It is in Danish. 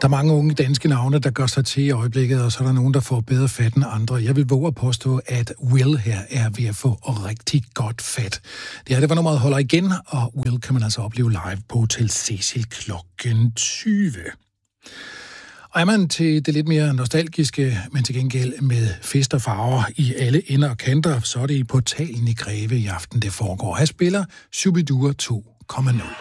Der er mange unge danske navne, der gør sig til i øjeblikket, og så er der nogen, der får bedre fat end andre. Jeg vil våge at påstå, at Will her er ved at få rigtig godt fat. Det var nummeret holder igen, og Will kan man altså opleve live på Hotel Cecil klokken 20. Og er man til det lidt mere nostalgiske, men til gengæld med fest og farver i alle ender og kanter, så er det i Portalen i Greve i aften, det foregår. Her spiller Shubidua 2,0.